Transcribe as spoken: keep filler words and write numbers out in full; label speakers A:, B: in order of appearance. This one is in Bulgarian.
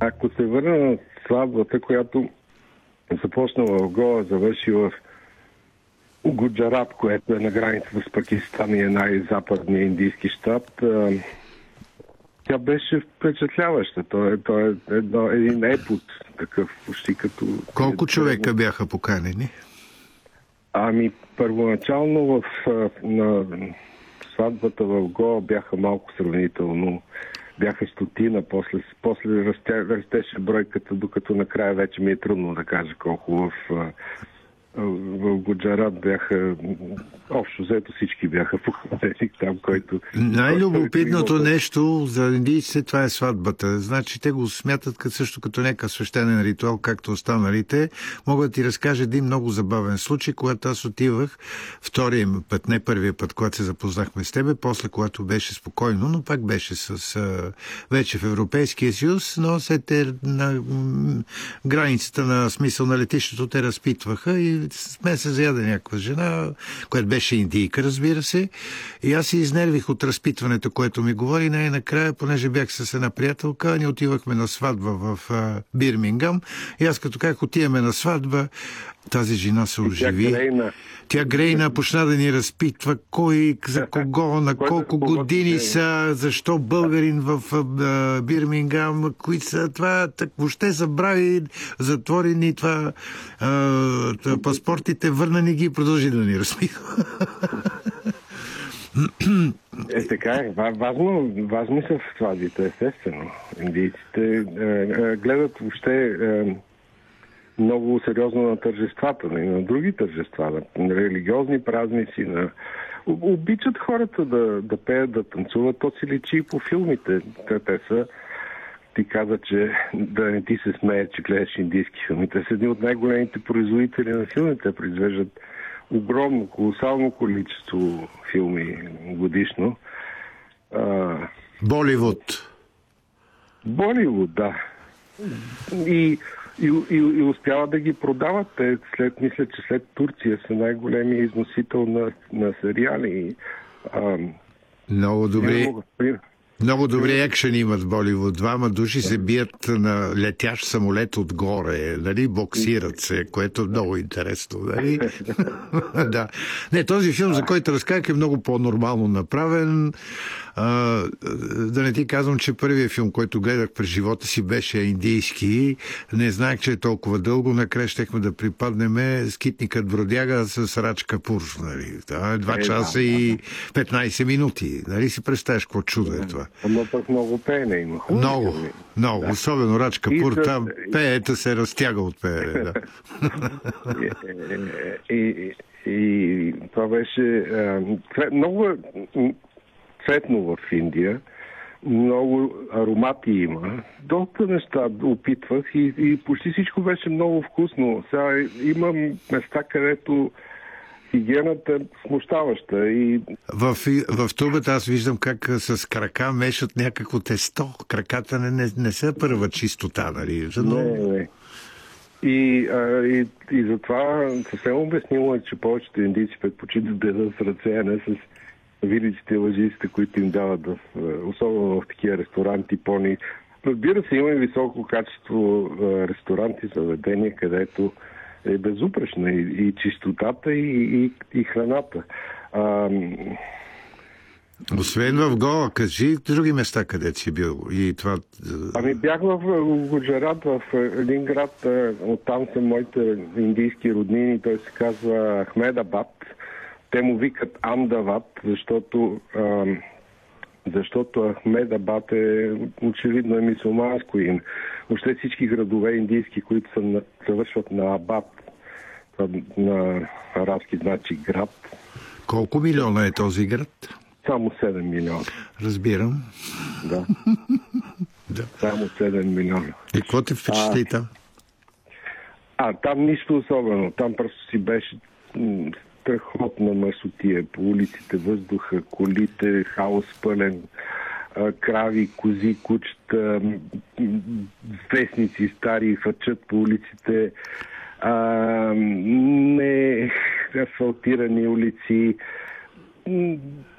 A: ако се върна на сватбата, която започна в Гоа, завърши в Гуджарат, което е на границата с Пакистан и е най-западния индийски щат, тя беше впечатляваща. Той е, той е едно, един епос, такъв почти като...
B: Колко човека бяха поканени?
A: Ами, първоначално в, на сватбата в Гоа бяха малко сравнително. Бяха стотина, после, после расте, растеше бройката, докато накрая вече ми е трудно да кажа колко в... в Гуджарат бяха, общо взето всички бяха поканени там, който...
B: Най-любопитното нещо за индийците, това е сватбата. Значи те го смятат като, също като някакъв свещенен ритуал, както останалите. Мога да ти разкажа един много забавен случай, когато аз отивах втория път, не първия път, когато се запознахме с тебе, после когато беше спокойно, но пак беше с а, вече в Европейския съюз, но се те на границата на смисъл на летището те разпитваха и сме се заяде някаква жена, която беше индийка, разбира се. И аз се изнервих от разпитването, което ми говори. Най-накрая, понеже бях с една приятелка, ние отивахме на сватба в а, Бирмингам. И аз като как отиваме на сватба, тази жена се оживи. Тя, Тя грейна, почна да ни разпитва кой, за кого, на колко години са, защо българин в а, Бирмингам, кои са това, так, въобще забрави, затворени това, а, паспортите, върна ни ги и продължи да ни разпитва.
A: Е, така е. Важно, важни са в сватбите, естествено. Индийците е, е, гледат въобще е, много сериозно на тържествата, и на други тържества, на религиозни празници, на... Обичат хората да, да пеят, да танцуват. То си личи и по филмите. Те, те са... Ти каза, че да не ти се смее, че гледаш индийски филми. Те са едни от най-големите производители на филми. Те произвеждат огромно, колосално количество филми годишно. А...
B: Боливуд.
A: Боливуд, да. И, и, и, и успяват да ги продават. Те след, мисля, че след Турция са най-големия износител на, на сериали. А...
B: Много добре. Много добри екшени имат в Боливуд. Двама души се бият на летящ самолет отгоре, нали? Боксират се, което е много интересно. Нали? Да. Не, този филм, за който разказах, е много по-нормално направен. А, да не ти казвам, че първият филм, който гледах през живота си, беше индийски. Не знаех, че е толкова дълго. Накрая щехме да припаднем Скитникът бродяга с Радж Капур. Нали? Да, два часа и петнайсет минути. Нали си представяш какво чудо е това?
A: Ама пък много пеене има.
B: Много, много. Да. Особено Радж Капур, и там пеета се разтяга от пеене. Да.
A: и, и, и, и това беше много цветно в Индия. Много аромати има. Доста неща опитвах и, и почти всичко беше много вкусно. Сега имам места, където хигиената е смущаваща. И...
B: В, в тубата аз виждам как с крака мешат някакво тесто. Краката не, не, не са първа чистота, нали? Но...
A: Не, не. И, а, и, и затова съвсем обяснимо е, че повечето индийци предпочитат да ядат с ръце, а не с вилиците и лъжиците, които им дават, в, особено в такива ресторанти, пони. Разбира се, има и високо качество ресторанти, заведения, където е безупречна и, и чистотата, и, и, и храната. А...
B: Освен в Гоа, кажи други места, къде си бил. И това...
A: Ами бях в Гуджарат, в един град, оттам са моите индийски роднини, той се казва Ахмедабад. Те му викат Амдавад, защото, а, защото Ахмедабад е очевидно е мюсюлманско име. Въобще всички градове индийски, които са на, завършват на Абад, на арабски значи град.
B: Колко милиона е този град?
A: Само седем милиона.
B: Разбирам.
A: Да.
B: Да.
A: Само седем милиона.
B: И какво те впечатли там?
A: А, там нищо особено. Там просто си беше страхотна мъсотия. По улиците въздуха, колите, хаос пълен, крави, кози, кучета, вестници стари фъчат по улиците, а, не асфалтирани улици.